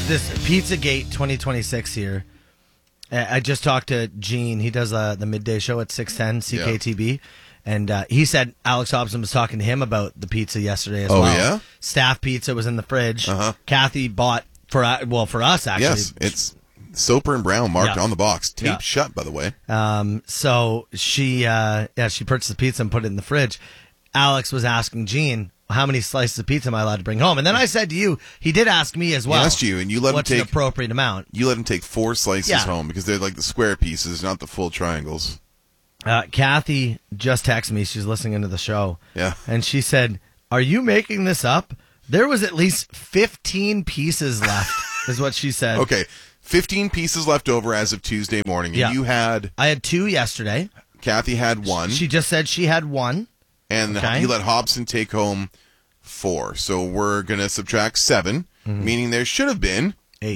this Pizzagate 2026 here. I just talked to Gene. He does the midday show at 610 CKTB. And he said Alex Hobson was talking to him about the pizza yesterday as well. Oh, yeah? Staff pizza was in the fridge. Kathy bought, for us, actually. Yes, it's Soper and Brown marked on the box. Taped shut, by the way. So she purchased the pizza and put it in the fridge. Alex was asking Gene, how many slices of pizza am I allowed to bring home? And then I said to you, he did ask me as well. He asked you, and you let what's him take an appropriate amount. You let him take 4 slices home because they're like the square pieces, not the full triangles. Kathy just texted me. She's listening into the show. Yeah. And she said, are you making this up? There was at least 15 pieces left, is what she said. Okay. 15 pieces left over as of Tuesday morning. And you had... I had 2 yesterday. Kathy had 1. She just said she had 1. And you let Hobson take home 4. So we're going to subtract 7, meaning there should have been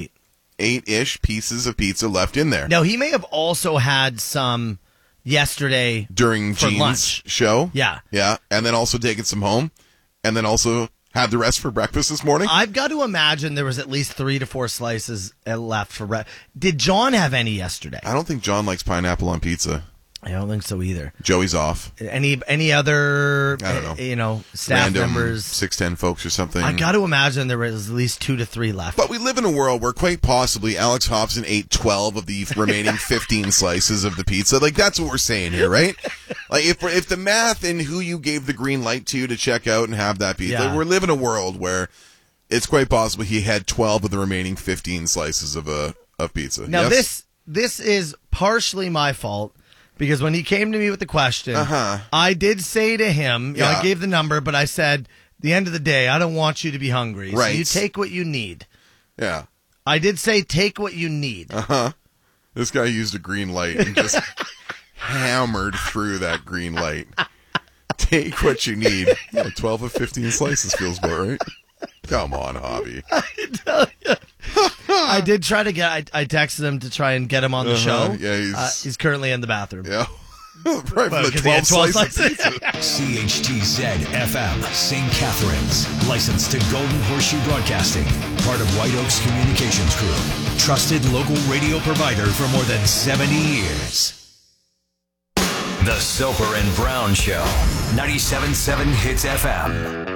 8-ish pieces of pizza left in there. Now, he may have also had some yesterday during for Gene's lunch. show. Yeah. Yeah. And then also taken some home. And then also had the rest for breakfast this morning. I've got to imagine there was at least 3 to 4 slices left for breakfast. Did John have any yesterday? I don't think John likes pineapple on pizza. I don't think so either. Joey's off. Any other, I don't know, staff random members? 610 folks or something. I got to imagine there was at least 2 to 3 left. But we live in a world where quite possibly Alex Hobson ate 12 of the remaining 15 slices of the pizza. Like, that's what we're saying here, right? Like, if the math and who you gave the green light to check out and have that pizza, we're living in a world where it's quite possible he had 12 of the remaining 15 slices of pizza. Now, this is partially my fault. Because when he came to me with the question, I did say to him, I gave the number, but I said, at the end of the day, I don't want you to be hungry. Right. So you take what you need. Yeah. I did say take what you need. This guy used a green light and just hammered through that green light. Take what you need. 12 of 15 slices feels about right. Come on, Hobby. I tell you. I did try to I texted him to try and get him on the show. Yeah, he's currently in the bathroom. Yeah. Right from the 12 slices. CHTZ FM, St. Catharines. Licensed to Golden Horseshoe Broadcasting. Part of White Oaks Communications Group. Trusted local radio provider for more than 70 years. The Soper and Brown Show. 97.7 Hits FM.